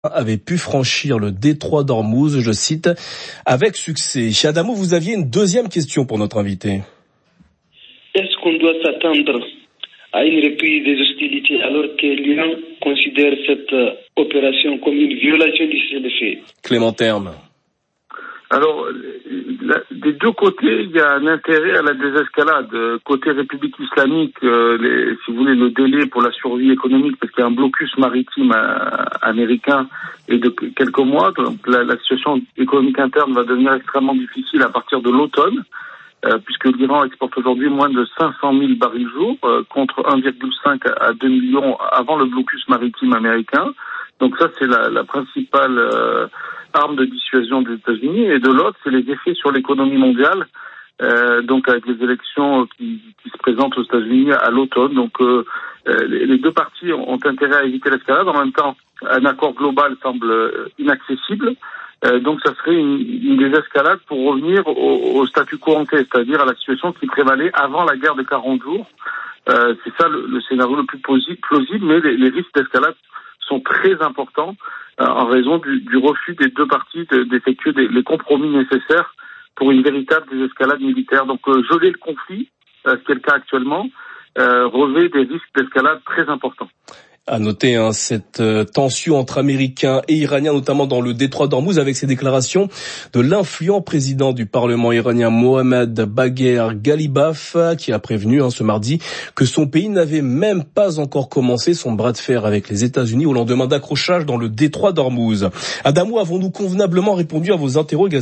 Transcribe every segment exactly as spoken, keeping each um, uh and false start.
avait pu franchir le détroit d'Ormuz, je cite, avec succès. Adamou, vous aviez une deuxième question pour notre invité. Est-ce qu'on doit s'attendre à une reprise des hostilités alors que l'Iran considère cette opération comme une violation du cessez-le-feu? Clément Terme. Alors, la, des deux côtés, il y a un intérêt à la désescalade. Côté République islamique, euh, les, si vous voulez, le délai pour la survie économique, parce qu'il y a un blocus maritime euh, américain et de quelques mois, donc la, la situation économique interne va devenir extrêmement difficile à partir de l'automne, euh, puisque l'Iran exporte aujourd'hui moins de cinq cent mille barils jour, euh, contre un virgule cinq à deux millions avant le blocus maritime américain. Donc ça, c'est la, la principale euh, arme de dissuasion des États-Unis. Et de l'autre, c'est les effets sur l'économie mondiale, euh, donc avec les élections qui, qui se présentent aux États-Unis à l'automne. Donc euh, les, les deux parties ont, ont intérêt à éviter l'escalade. En même temps, un accord global semble inaccessible. Euh, donc ça serait une, une désescalade pour revenir au, au statu quo ante, c'est-à-dire à la situation qui prévalait avant la guerre de quarante jours. Euh, c'est ça le, le scénario le plus plausible, mais les, les risques d'escalade sont très importants euh, en raison du, du refus des deux parties de, d'effectuer des, les compromis nécessaires pour une véritable désescalade militaire. Donc euh, geler le conflit, euh, ce qui est le cas actuellement, euh, revêt des risques d'escalade très importants. À noter hein, cette euh, tension entre Américains et Iraniens, notamment dans le détroit d'Ormuz, avec ces déclarations de l'influent président du Parlement iranien Mohammad Bagher Ghalibaf, qui a prévenu hein, ce mardi que son pays n'avait même pas encore commencé son bras de fer avec les États-Unis au lendemain d'accrochage dans le détroit d'Ormuz. Adamou, avons-nous convenablement répondu à vos interrogations ?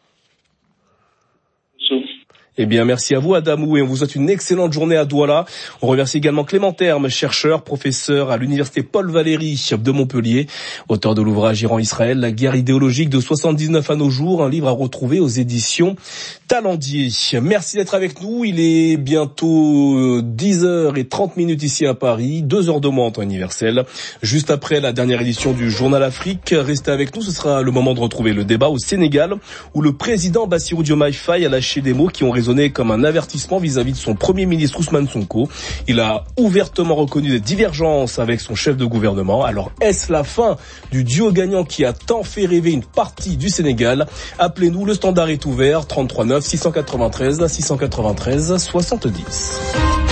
Eh bien, merci à vous, Adamou, et on vous souhaite une excellente journée à Douala. On remercie également Clément Terme, chercheur, professeur à l'université Paul Valéry de Montpellier, auteur de l'ouvrage Iran-Israël, la guerre idéologique de soixante-dix-neuf à nos jours, un livre à retrouver aux éditions Talendier. Merci d'être avec nous. Il est bientôt dix heures trente ici à Paris, deux heures de moins en temps universel. Juste après la dernière édition du Journal Afrique, restez avec nous, ce sera le moment de retrouver le débat au Sénégal, où le président Bassirou Diomaye Faye a lâché des mots qui ont résonné comme un avertissement vis-à-vis de son premier ministre Ousmane Sonko. Il a ouvertement reconnu des divergences avec son chef de gouvernement. Alors, est-ce la fin du duo gagnant qui a tant fait rêver une partie du Sénégal? Appelez-nous, le standard est ouvert, trente-trois neuf six cent quatre-vingt-treize six cent quatre-vingt-treize soixante-dix.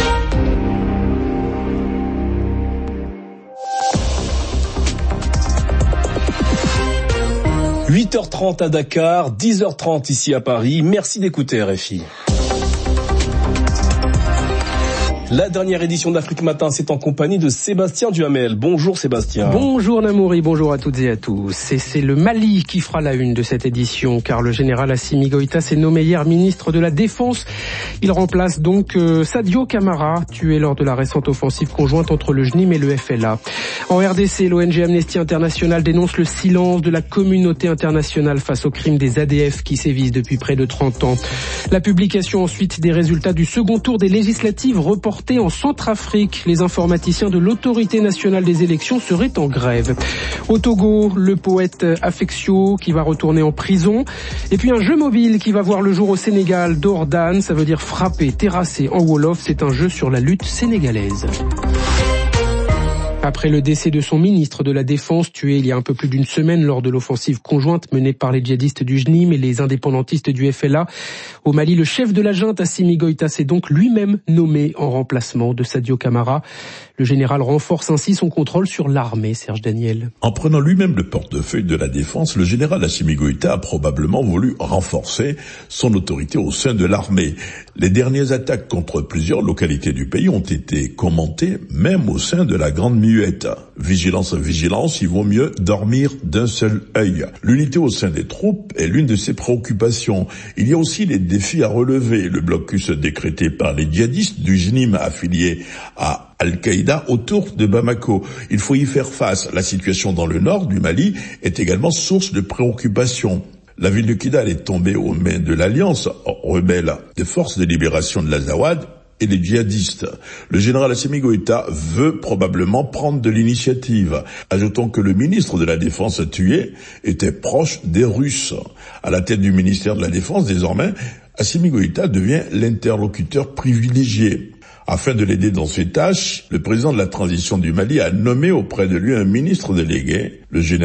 huit heures trente à Dakar, dix heures trente ici à Paris. Merci d'écouter R F I. La dernière édition d'Afrique Matin, c'est en compagnie de Sébastien Duhamel. Bonjour Sébastien. Bonjour Namouri, bonjour à toutes et à tous. Et c'est le Mali qui fera la une de cette édition, car le général Assimi Goïta s'est nommé hier ministre de la Défense. Il remplace donc euh, Sadio Camara, tué lors de la récente offensive conjointe entre le J N I M et le F L A. En R D C, l'O N G Amnesty International dénonce le silence de la communauté internationale face aux crimes des A D F qui sévissent depuis près de trente ans. La publication ensuite des résultats du second tour des législatives reportées en Centrafrique. Les informaticiens de l'autorité nationale des élections seraient en grève. Au Togo, le poète Afexio qui va retourner en prison. Et puis un jeu mobile qui va voir le jour au Sénégal. Dordan, ça veut dire frapper, terrasser en Wolof. C'est un jeu sur la lutte sénégalaise. Après le décès de son ministre de la Défense, tué il y a un peu plus d'une semaine lors de l'offensive conjointe menée par les djihadistes du J N I M et les indépendantistes du F L A, au Mali, le chef de la junte, Assimi Goïta, s'est donc lui-même nommé en remplacement de Sadio Camara. Le général renforce ainsi son contrôle sur l'armée, Serge Daniel. En prenant lui-même le portefeuille de la Défense, le général Assimi Goïta a probablement voulu renforcer son autorité au sein de l'armée. Les dernières attaques contre plusieurs localités du pays ont été commentées, même au sein de la Grande Muette. Vigilance, vigilance, il vaut mieux dormir d'un seul œil. L'unité au sein des troupes est l'une de ses préoccupations. Il y a aussi les défis à relever. Le blocus décrété par les djihadistes du J N I M affiliés à Al-Qaïda autour de Bamako. Il faut y faire face. La situation dans le nord du Mali est également source de préoccupation. La ville de Kidal est tombée aux mains de l'Alliance rebelle des forces de libération de l'Azawad et les djihadistes. Le général Assimi Goïta veut probablement prendre de l'initiative. Ajoutons que le ministre de la Défense tué était proche des Russes. À la tête du ministère de la Défense, désormais, Assimi Goïta devient l'interlocuteur privilégié. Afin de l'aider dans ses tâches, le président de la transition du Mali a nommé auprès de lui un ministre délégué, le général